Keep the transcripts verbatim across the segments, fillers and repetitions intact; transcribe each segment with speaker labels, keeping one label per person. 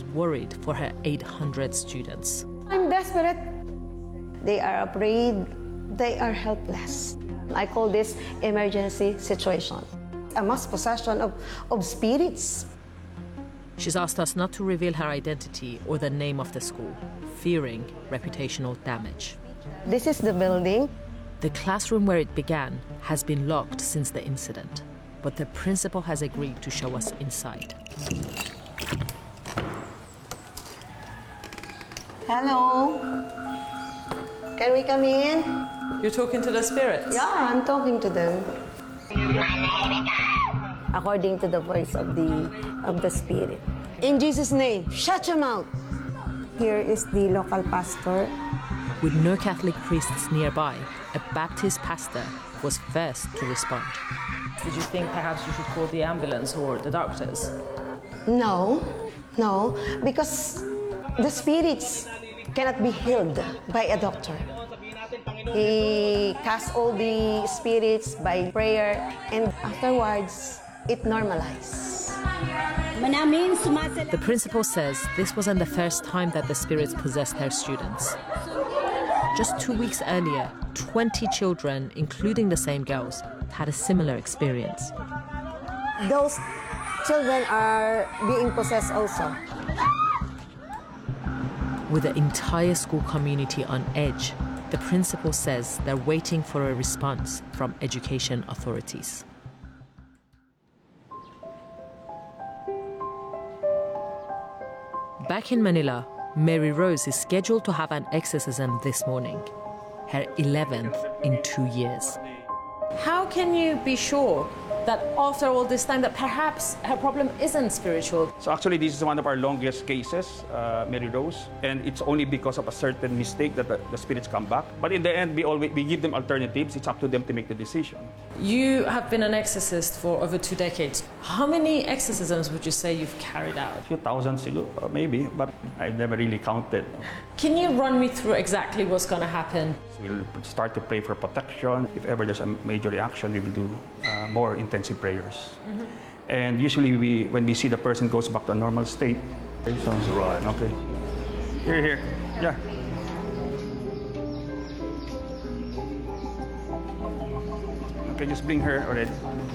Speaker 1: worried for her eight hundred students.
Speaker 2: I'm desperate. They are afraid. They are helpless. I call this emergency situation. A mass possession of, of spirits.
Speaker 1: She's asked us not to reveal her identity or the name of the school, fearing reputational damage.
Speaker 2: This is the building.
Speaker 1: The classroom where it began has been locked since the incident, but the principal has agreed to show us inside.
Speaker 2: Hello. Can we come in?
Speaker 1: You're talking to the spirits?
Speaker 2: Yeah, I'm talking to them. According to the voice of the of the spirit. In Jesus' name, shut your mouth. Here is the local pastor.
Speaker 1: With no Catholic priests nearby, a Baptist pastor was first to respond. Did you think perhaps you should call the ambulance or the doctors?
Speaker 2: No, no, because the spirits cannot be healed by a doctor. He casts all the spirits by prayer, and afterwards, it normalizes.
Speaker 1: The principal says this wasn't the first time that the spirits possessed her students. Just two weeks earlier, twenty children, including the same girls, had a similar experience.
Speaker 2: Those children are being possessed also.
Speaker 1: With the entire school community on edge, the principal says they're waiting for a response from education authorities. Back in Manila, Mary Rose is scheduled to have an exorcism this morning, her eleventh in two years. How can you be sure that after all this time that perhaps her problem isn't spiritual?
Speaker 3: So actually this is one of our longest cases, uh, Mary Rose, and it's only because of a certain mistake that the, the spirits come back. But in the end, we always we give them alternatives. It's up to them to make the decision.
Speaker 1: You have been an exorcist for over two decades. How many exorcisms would you say you've carried out?
Speaker 3: A few thousand, uh, maybe, but I've never really counted.
Speaker 1: Can you run me through exactly what's going to happen?
Speaker 3: We'll start to pray for protection. If ever there's a major reaction, we will do uh, more intensive prayers. Mm-hmm. And usually, we, when we see the person goes back to a normal state, it sounds right. Okay. Here, here. Yeah. Okay, just bring her already.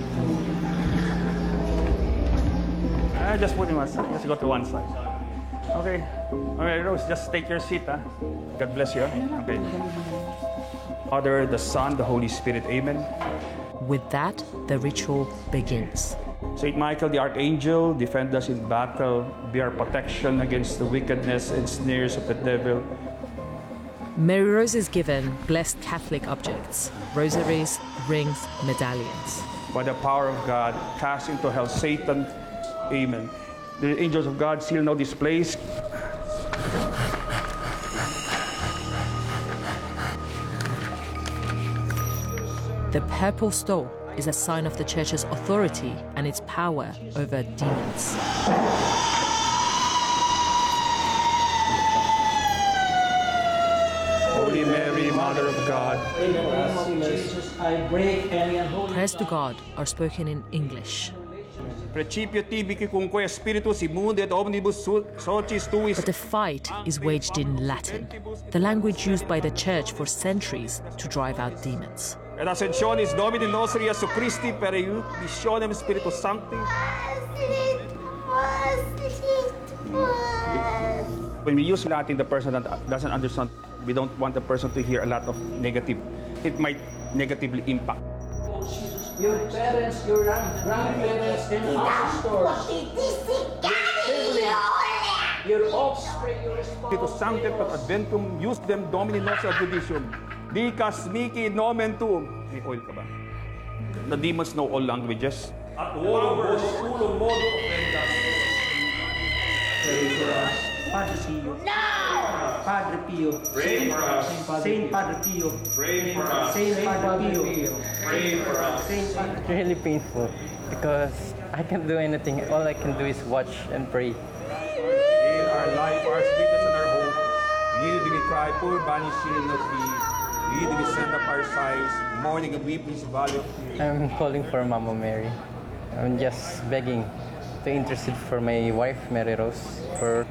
Speaker 3: Uh, just put him one side. Just go to one side. Okay. All right, Rose, just take your seat. Huh? God bless you. Okay. Father, the Son, the Holy Spirit. Amen.
Speaker 1: With that, the ritual begins.
Speaker 3: Saint Michael the Archangel, defend us in battle. Be our protection against the wickedness and snares of the devil.
Speaker 1: Mary Rose is given blessed Catholic objects, rosaries, rings, medallions.
Speaker 3: By the power of God, cast into hell Satan. Amen. The angels of God seal now this place.
Speaker 1: The purple stole is a sign of the Church's authority and its power over demons.
Speaker 3: Holy Mary, Mother of God,
Speaker 4: in the name of Jesus, I break any unholy.
Speaker 1: Prayers to God are spoken in English.
Speaker 3: Principio tibici cumque spiritus immundi et omnibus socis tuis.
Speaker 1: But the fight is waged in Latin, the language used by the Church for centuries to drive out demons.
Speaker 3: Et ascensionis Domini nostri Iesu Christi per visionem Spiritus Sancti. When we use Latin, the person that doesn't understand, we don't want the person to hear a lot of negative. It might negatively impact.
Speaker 4: Your parents, your grandparents, and ancestors. Your offspring, your
Speaker 3: Spiritus Sancti per adventum, use them Domini nostri ad judicium. Dicas mihi nomen tuum. May oil ka ba? The demons know all languages. At power, sculum modo ofendas.
Speaker 4: Pray for us. Padre Pio. No! Padre Pio.
Speaker 3: Pray for us.
Speaker 4: Saint Padre Pio.
Speaker 3: Pray for us.
Speaker 4: Saint Padre Pio.
Speaker 3: Pray for us.
Speaker 4: Saint Padre
Speaker 5: It's really painful because I can't do anything. All I can do is watch and pray.
Speaker 3: In our life, our sweetness and our hope, neither do we cry, poor banished children of Eve. Neither do we send up our sighs, mourning and weeping in valley of tears.
Speaker 5: I'm calling for Mama Mary. I'm just begging to interested for my wife, Mary Rose, for